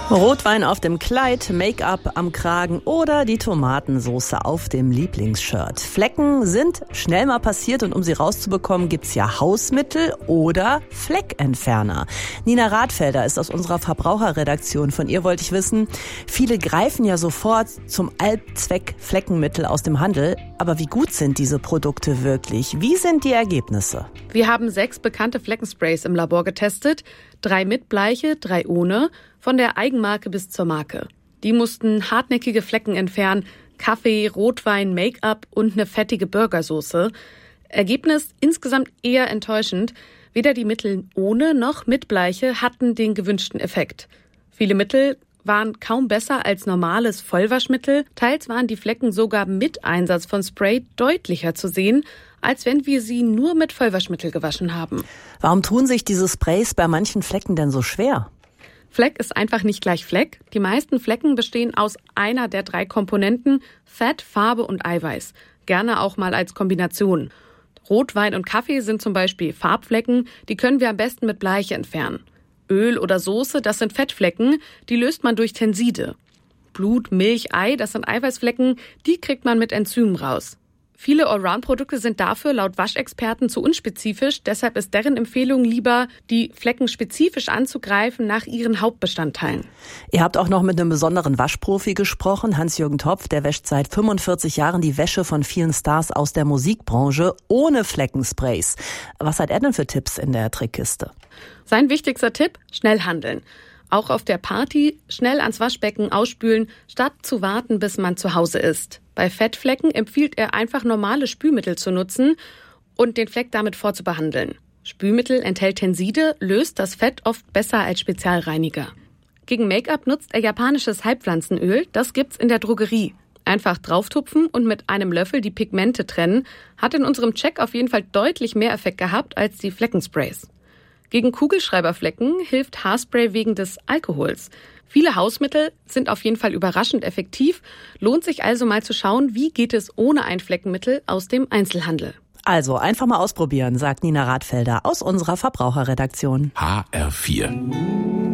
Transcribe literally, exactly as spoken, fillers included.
Rotwein auf dem Kleid, Make-up am Kragen oder die Tomatensauce auf dem Lieblingsshirt. Flecken sind schnell mal passiert und um sie rauszubekommen, gibt's ja Hausmittel oder Fleckentferner. Nina Rathfelder ist aus unserer Verbraucherredaktion. Von ihr wollte ich wissen, viele greifen ja sofort zum Allzweck-Fleckenmittel aus dem Handel. Aber wie gut sind diese Produkte wirklich? Wie sind die Ergebnisse? Wir haben sechs bekannte Fleckensprays im Labor getestet. Drei mit Bleiche, drei ohne, von der Eigenmarke bis zur Marke. Die mussten hartnäckige Flecken entfernen, Kaffee, Rotwein, Make-up und eine fettige Burgersoße. Ergebnis insgesamt eher enttäuschend. Weder die Mittel ohne noch mit Bleiche hatten den gewünschten Effekt. Viele Mittel waren kaum besser als normales Vollwaschmittel. Teils waren die Flecken sogar mit Einsatz von Spray deutlicher zu sehen, als wenn wir sie nur mit Vollwaschmittel gewaschen haben. Warum tun sich diese Sprays bei manchen Flecken denn so schwer? Fleck ist einfach nicht gleich Fleck. Die meisten Flecken bestehen aus einer der drei Komponenten Fett, Farbe und Eiweiß. Gerne auch mal als Kombination. Rotwein und Kaffee sind zum Beispiel Farbflecken, die können wir am besten mit Bleiche entfernen. Öl oder Soße, das sind Fettflecken, die löst man durch Tenside. Blut, Milch, Ei, das sind Eiweißflecken, die kriegt man mit Enzymen raus. Viele Allround-Produkte sind dafür laut Waschexperten zu unspezifisch, deshalb ist deren Empfehlung lieber, die Flecken spezifisch anzugreifen nach ihren Hauptbestandteilen. Ihr habt auch noch mit einem besonderen Waschprofi gesprochen, Hans-Jürgen Topf, der wäscht seit fünfundvierzig Jahren die Wäsche von vielen Stars aus der Musikbranche ohne Fleckensprays. Was hat er denn für Tipps in der Trickkiste? Sein wichtigster Tipp, schnell handeln. Auch auf der Party schnell ans Waschbecken ausspülen, statt zu warten, bis man zu Hause ist. Bei Fettflecken empfiehlt er einfach normale Spülmittel zu nutzen und den Fleck damit vorzubehandeln. Spülmittel enthält Tenside, löst das Fett oft besser als Spezialreiniger. Gegen Make-up nutzt er japanisches Heilpflanzenöl, das gibt's in der Drogerie. Einfach drauftupfen und mit einem Löffel die Pigmente trennen, hat in unserem Check auf jeden Fall deutlich mehr Effekt gehabt als die Fleckensprays. Gegen Kugelschreiberflecken hilft Haarspray wegen des Alkohols. Viele Hausmittel sind auf jeden Fall überraschend effektiv. Lohnt sich also mal zu schauen, wie geht es ohne ein Fleckenmittel aus dem Einzelhandel. Also einfach mal ausprobieren, sagt Nina Rathfelder aus unserer Verbraucherredaktion. H R vier